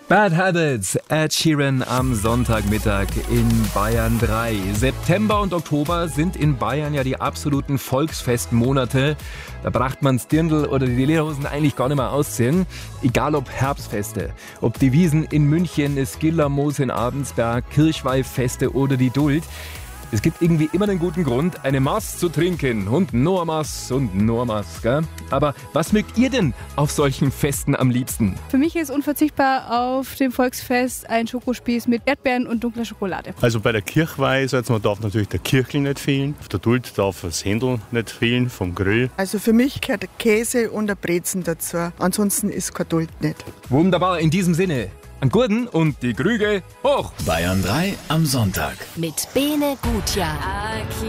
Bad Habits, Ed Sheeran am Sonntagmittag in Bayern 3. September und Oktober sind in Bayern ja die absoluten Volksfestmonate. Da bracht man's Dirndl oder die Lederhosen eigentlich gar nicht mehr ausziehen. Egal ob Herbstfeste, ob die Wiesen in München, das Gillermoos in Abensberg, Kirchweihfeste oder die Duld. Es gibt irgendwie immer einen guten Grund, eine Maß zu trinken. Und nur Maß und nur Maß, gell? Aber was mögt ihr denn auf solchen Festen am liebsten? Für mich ist unverzichtbar auf dem Volksfest ein Schokospieß mit Erdbeeren und dunkler Schokolade. Also bei der Kirchweih, darf natürlich der Kirchel nicht fehlen. Auf der Duld darf das Händel nicht fehlen vom Grill. Also für mich gehört der Käse und der Brezen dazu. Ansonsten ist kein Duld nicht. Wunderbar, in diesem Sinne. An Gurden und die Krüge hoch! Bayern 3 am Sonntag. Mit Bene Gutjahr.